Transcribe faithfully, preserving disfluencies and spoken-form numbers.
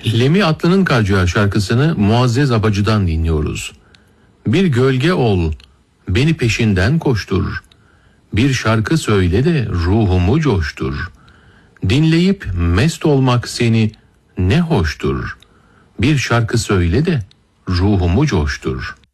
Lemi Atlı'nın Karciğer şarkısını Muazzez Abacı'dan dinliyoruz. Bir gölge ol, beni peşinden koştur. Bir şarkı söyle de ruhumu coştur. Dinleyip mest olmak seni ne hoştur. Bir şarkı söyle de ruhumu coştur.